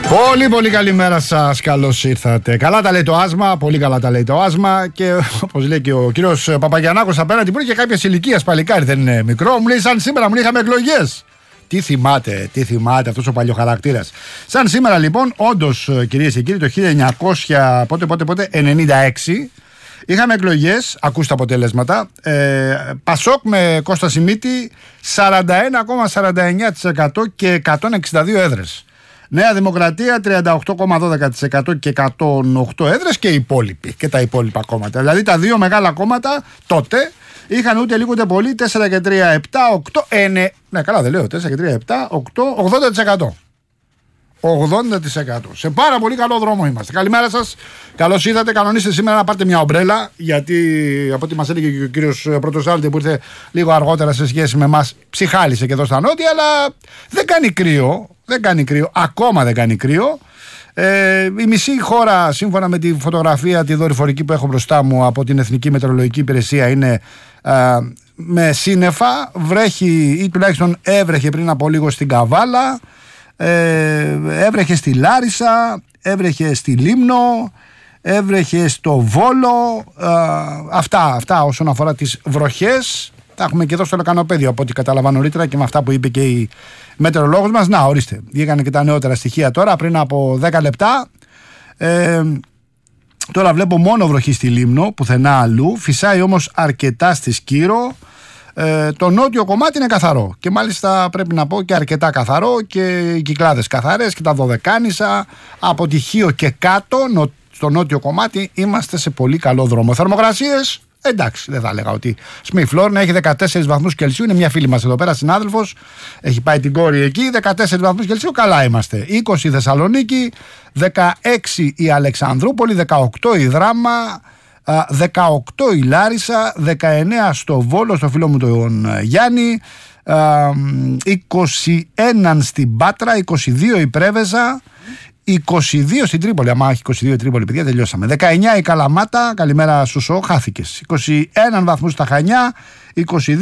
Πολύ πολύ καλημέρα σας, καλώς ήρθατε. Καλά τα λέει το άσμα, πολύ καλά τα λέει το άσμα. Και όπως λέει και ο κύριος Παπαγιαννάκος απέναντι, που είναι και κάποιες ηλικίες παλικάρι, δεν είναι μικρό, μου λέει σαν σήμερα μου είχαμε εκλογές. Τι θυμάται αυτός ο παλιοχαρακτήρας. Σαν σήμερα λοιπόν, όντως κυρίες και κύριοι, το 1996 είχαμε εκλογές, ακούστε τα αποτελέσματα. Πασόκ με Κώστα Σιμίτη 41,49% και 162 έδρες. Νέα Δημοκρατία 38,12% και 108 έδρες και οι υπόλοιποι και τα υπόλοιπα κόμματα. Δηλαδή τα δύο μεγάλα κόμματα τότε είχαν ούτε λίγο ούτε πολύ 4 και 3, 7, 8, 9. Ναι, καλά δεν λέω. 4 και 3, 7, 8, 80%. 80%. Σε πάρα πολύ καλό δρόμο είμαστε. Καλημέρα σας. Καλώς ήρθατε. Κανονίστε σήμερα να πάρετε μια ομπρέλα. Γιατί από ό,τι μας έλεγε και ο κύριος Πρωτοσάλτη που ήρθε λίγο αργότερα σε σχέση με εμάς, ψυχάλισε και εδώ στα νότια. Αλλά δεν κάνει κρύο. Δεν κάνει κρύο. Ακόμα δεν κάνει κρύο. Η μισή χώρα, σύμφωνα με τη φωτογραφία, τη δορυφορική που έχω μπροστά μου από την Εθνική Μετεωρολογική Υπηρεσία, είναι με σύννεφα. Βρέχει ή τουλάχιστον έβρεχε πριν από λίγο στην Καβάλα. Έβρεχε στη Λάρισα, έβρεχε στη Λίμνο, έβρεχε στο Βόλο. Αυτά όσον αφορά τις βροχές. Τα έχουμε και εδώ στο Λεκανοπέδιο από ό,τι κατάλαβα νωρίτερα και με αυτά που είπε και η μετεωρολόγος μας. Να, ορίστε, βγήκαν και τα νεότερα στοιχεία τώρα πριν από 10 λεπτά. Τώρα βλέπω μόνο βροχή στη Λίμνο, πουθενά αλλού. Φυσάει όμως αρκετά στη Σκύρο. Το νότιο κομμάτι είναι καθαρό και μάλιστα πρέπει να πω και αρκετά καθαρό και οι Κυκλάδες καθαρές και τα Δωδεκάνησα. Από τη Χίο και κάτω στο νότιο κομμάτι είμαστε σε πολύ καλό δρόμο. Θερμοκρασίες, εντάξει, δεν θα έλεγα ότι Σμιφλόρνα έχει 14 βαθμούς Κελσίου. Είναι μια φίλη μας εδώ πέρα, συνάδελφος, έχει πάει την κόρη εκεί. 14 βαθμούς Κελσίου, καλά είμαστε. 20 Θεσσαλονίκη, 16 η Αλεξανδρούπολη, 18 η Δράμα, 18 η Λάρισα, 19 στο Βόλο, στο φίλο μου τον Γιάννη, 21 στην Πάτρα, 22 η Πρέβεζα, 22 στην Τρίπολη. Άμα έχει 22 η Τρίπολη, παιδιά, τελειώσαμε. 19 η Καλαμάτα, καλημέρα Σουσό, χάθηκες. 21 βαθμούς στα Χανιά, 22